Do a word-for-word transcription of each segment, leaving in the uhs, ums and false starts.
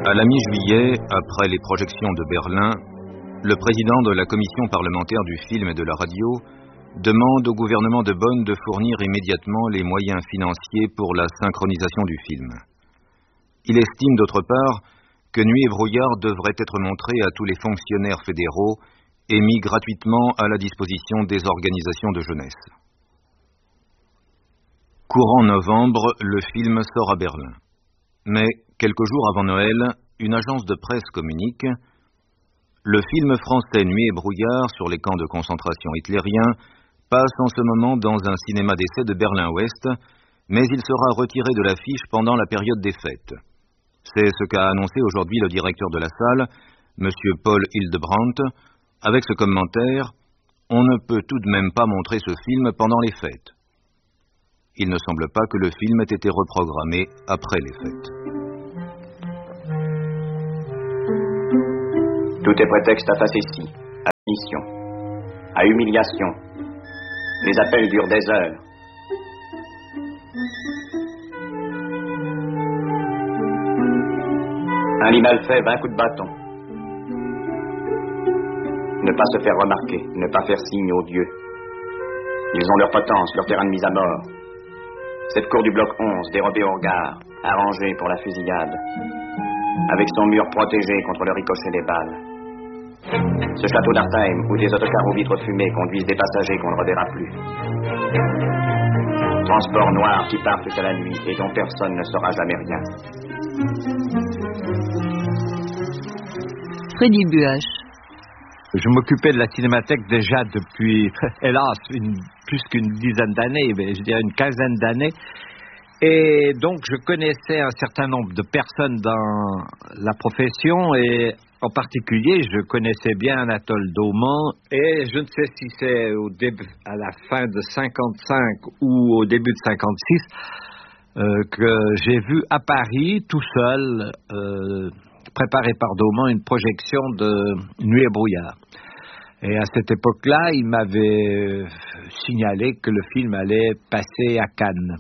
À la mi-juillet, après les projections de Berlin, le président de la commission parlementaire du film et de la radio demande au gouvernement de Bonn de fournir immédiatement les moyens financiers pour la synchronisation du film. Il estime d'autre part que Nuit et brouillard devrait être montré à tous les fonctionnaires fédéraux et mis gratuitement à la disposition des organisations de jeunesse. Courant novembre, le film sort à Berlin. Mais, quelques jours avant Noël, une agence de presse communique « Le film français Nuit et brouillard sur les camps de concentration hitlériens passe en ce moment dans un cinéma d'essai de Berlin-Ouest, mais il sera retiré de l'affiche pendant la période des fêtes. » C'est ce qu'a annoncé aujourd'hui le directeur de la salle, M. Paul Hildebrandt, avec ce commentaire « On ne peut tout de même pas montrer ce film pendant les fêtes. » Il ne semble pas que le film ait été reprogrammé après les fêtes. Tout est prétexte à facétie, à punition, à humiliation. Les appels durent des heures. Un lit mal fait, vingt coups de bâton. Ne pas se faire remarquer, ne pas faire signe aux dieux. Ils ont leur potence, leur terrain de mise à mort. Cette cour du bloc onze, dérobée au regard, arrangée pour la fusillade, avec son mur protégé contre le ricochet des balles. Ce château d'Artheim, où des autocars aux vitres fumées conduisent des passagers qu'on ne reverra plus. Transports noirs qui partent jusqu'à la nuit et dont personne ne saura jamais rien. Freddy Buach. Je m'occupais de la Cinémathèque déjà depuis, hélas, une, plus qu'une dizaine d'années, mais je dirais une quinzaine d'années. Et donc, je connaissais un certain nombre de personnes dans la profession et en particulier, je connaissais bien Anatole Dauman et je ne sais si c'est au début, à la fin de cinquante-cinq ou au début de cinquante-six euh, que j'ai vu à Paris, tout seul, euh, préparé par Dauman, une projection de Nuit et brouillard. Et à cette époque-là, il m'avait signalé que le film allait passer à Cannes.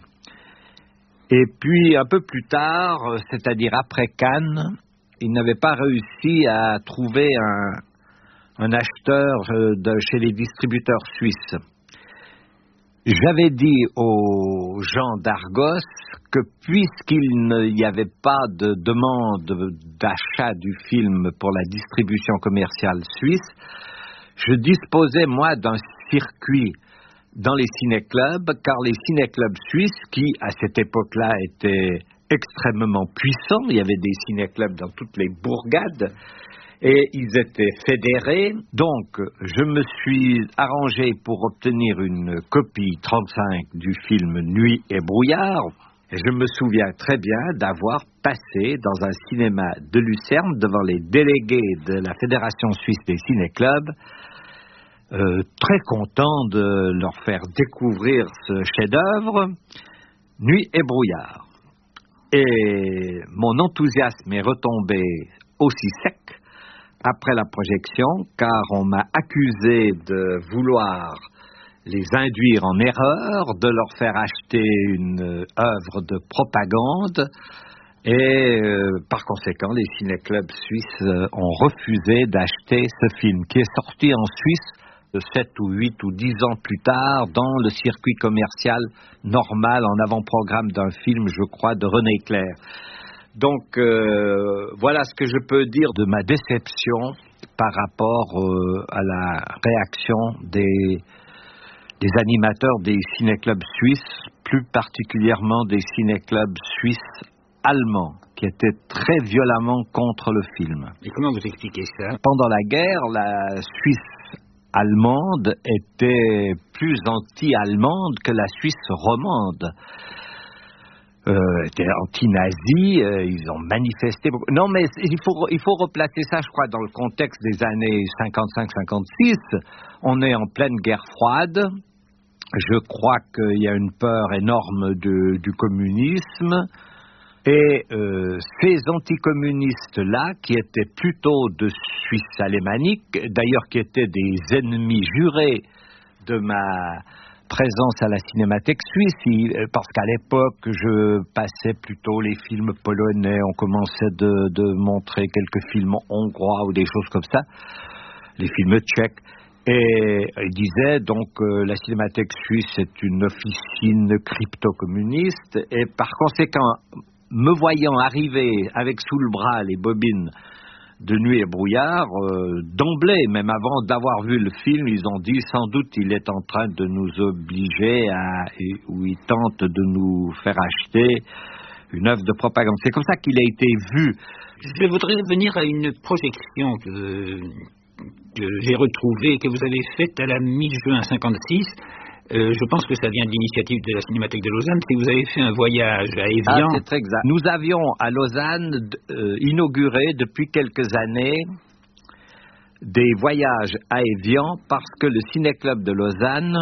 Et puis, un peu plus tard, c'est-à-dire après Cannes, il n'avait pas réussi à trouver un, un acheteur de, chez les distributeurs suisses. J'avais dit aux gens d'Argos que puisqu'il n'y avait pas de demande d'achat du film pour la distribution commerciale suisse, je disposais, moi, d'un circuit dans les ciné-clubs, car les ciné-clubs suisses, qui, à cette époque-là, étaient extrêmement puissants, il y avait des ciné-clubs dans toutes les bourgades, et ils étaient fédérés. Donc, je me suis arrangé pour obtenir une copie trente-cinq du film Nuit et brouillard. Et je me souviens très bien d'avoir passé dans un cinéma de Lucerne devant les délégués de la Fédération suisse des ciné-clubs, euh, très content de leur faire découvrir ce chef-d'œuvre, Nuit et brouillard. Et mon enthousiasme est retombé aussi sec après la projection, car on m'a accusé de vouloir les induire en erreur, de leur faire acheter une œuvre de propagande, et euh, par conséquent, les ciné-clubs suisses euh, ont refusé d'acheter ce film, qui est sorti en Suisse sept ou huit ou dix ans plus tard, dans le circuit commercial normal, en avant-programme d'un film, je crois, de René Clair. Donc, euh, voilà ce que je peux dire de ma déception par rapport euh, à la réaction des, des animateurs des ciné-clubs suisses, plus particulièrement des ciné-clubs suisses allemands, qui étaient très violemment contre le film. Et comment vous expliquez ça? Pendant la guerre, la Suisse allemande était plus anti-allemande que la Suisse romande. Euh, était anti-nazi, euh, ils ont manifesté beaucoup. Non, mais il faut, il faut replacer ça, je crois, dans le contexte des années cinquante-cinq cinquante-six. On est en pleine guerre froide. Je crois qu'il y a une peur énorme de, du communisme. Et euh, ces anticommunistes-là, qui étaient plutôt de Suisse alémanique, d'ailleurs qui étaient des ennemis jurés de ma, présence à la Cinémathèque suisse, parce qu'à l'époque, je passais plutôt les films polonais, on commençait de, de montrer quelques films hongrois ou des choses comme ça, les films tchèques. Et il disait donc euh, la Cinémathèque suisse est une officine crypto-communiste, et par conséquent, me voyant arriver avec sous le bras les bobines de Nuit et brouillard, euh, d'emblée, même avant d'avoir vu le film, ils ont dit sans doute il est en train de nous obliger à, ou il tente de nous faire acheter une œuvre de propagande. C'est comme ça qu'il a été vu. Je voudrais revenir à une projection que, que j'ai retrouvée, que vous avez faite à la mi-juin cinquante-six. Euh, je pense que ça vient de l'initiative de la Cinémathèque de Lausanne, c'est que vous avez fait un voyage à Évian. Ah, c'est très exact. Nous avions à Lausanne euh, inauguré depuis quelques années des voyages à Évian parce que le Ciné-Club de Lausanne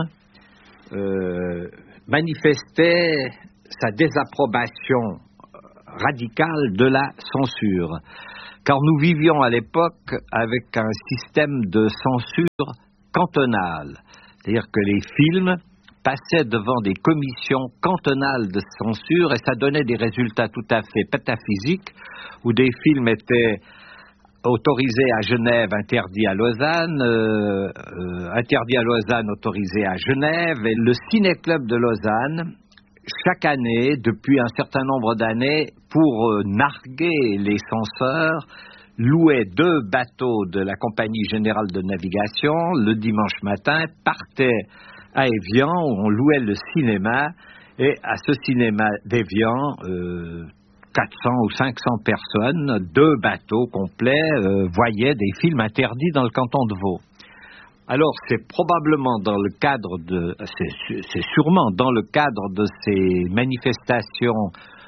euh, manifestait sa désapprobation radicale de la censure. Car nous vivions à l'époque avec un système de censure cantonale. C'est-à-dire que les films passaient devant des commissions cantonales de censure et ça donnait des résultats tout à fait pétaphysiques où des films étaient autorisés à Genève, interdits à Lausanne, euh, euh, interdits à Lausanne, autorisés à Genève. Et le Ciné-Club de Lausanne, chaque année, depuis un certain nombre d'années, pour euh, narguer les censeurs, louait deux bateaux de la Compagnie Générale de Navigation le dimanche matin, partait à Évian où on louait le cinéma et à ce cinéma d'Évian, euh, quatre cents ou cinq cents personnes, deux bateaux complets, euh, voyaient des films interdits dans le canton de Vaud. Alors c'est probablement dans le cadre de, c'est, c'est sûrement dans le cadre de ces manifestations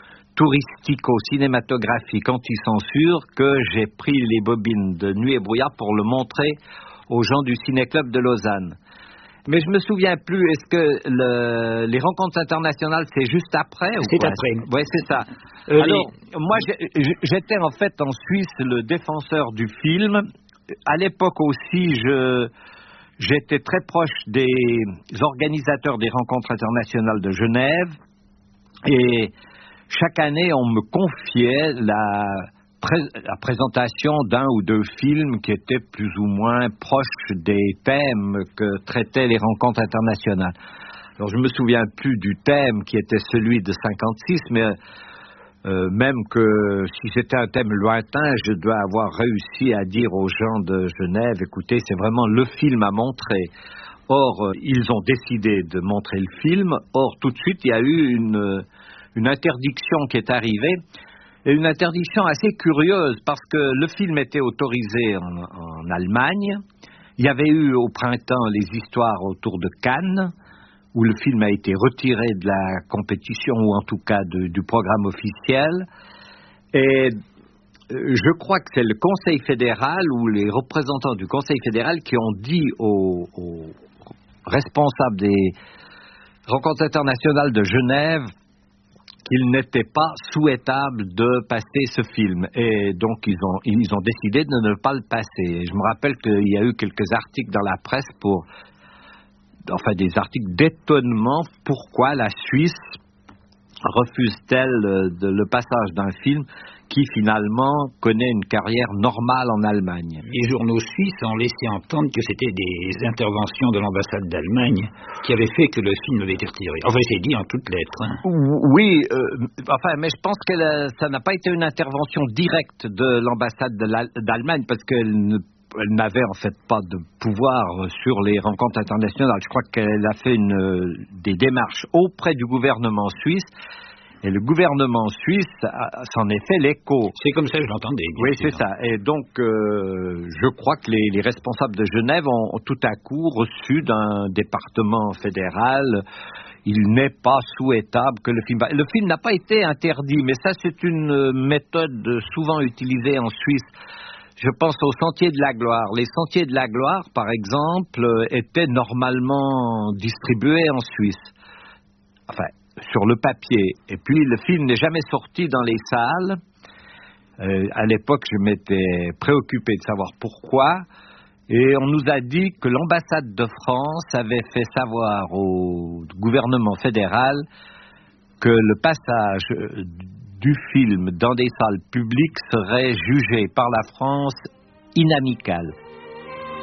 touristico-cinématographique anti-censure que j'ai pris les bobines de Nuit et brouillard pour le montrer aux gens du Ciné-Club de Lausanne. Mais je me souviens plus, est-ce que le, les rencontres internationales, c'est juste après ou C'est quoi? après. Oui, c'est ça. Euh, Alors, les... moi, j'ai, j'étais en fait en Suisse le défenseur du film. À l'époque aussi, je, j'étais très proche des organisateurs des rencontres internationales de Genève. Et chaque année, on me confiait la, pré- la présentation d'un ou deux films qui étaient plus ou moins proches des thèmes que traitaient les rencontres internationales. Alors, je ne me souviens plus du thème qui était celui de cinquante-six, mais euh, même que si c'était un thème lointain, je dois avoir réussi à dire aux gens de Genève, écoutez, c'est vraiment le film à montrer. Or, ils ont décidé de montrer le film. Or, tout de suite, il y a eu une... une interdiction qui est arrivée, et une interdiction assez curieuse, parce que le film était autorisé en, en Allemagne. Il y avait eu au printemps les histoires autour de Cannes, où le film a été retiré de la compétition, ou en tout cas de, du programme officiel. Et je crois que c'est le Conseil fédéral, ou les représentants du Conseil fédéral, qui ont dit aux, aux responsables des rencontres internationales de Genève qu'il n'était pas souhaitable de passer ce film. Et donc, ils ont, ils ont décidé de ne pas le passer. Et je me rappelle qu'il y a eu quelques articles dans la presse pour... Enfin, des articles d'étonnement. Pourquoi la Suisse refuse-t-elle de, le passage d'un film qui, finalement, connaît une carrière normale en Allemagne? Les journaux suisses ont laissé entendre que c'était des interventions de l'ambassade d'Allemagne qui avaient fait que le film avait été retiré. Enfin, c'est dit en toutes lettres. Hein. Oui, euh, enfin, mais je pense que la, ça n'a pas été une intervention directe de l'ambassade de la, d'Allemagne, parce qu'elle ne elle n'avait en fait pas de pouvoir sur les rencontres internationales. Je crois qu'elle a fait une, des démarches auprès du gouvernement suisse, et le gouvernement suisse a, s'en est fait l'écho. C'est comme ça que je l'entendais. Oui, c'est ça. Et donc, euh, je crois que les, les responsables de Genève ont, ont tout à coup reçu d'un département fédéral: il n'est pas souhaitable que le film... Le film n'a pas été interdit, mais ça, c'est une méthode souvent utilisée en Suisse. Je pense aux Sentiers de la Gloire. Les Sentiers de la Gloire, par exemple, étaient normalement distribués en Suisse. Enfin, sur le papier. Et puis, le film n'est jamais sorti dans les salles. Euh, à l'époque, je m'étais préoccupé de savoir pourquoi. Et on nous a dit que l'ambassade de France avait fait savoir au gouvernement fédéral que le passage du film dans des salles publiques serait jugé par la France inamical.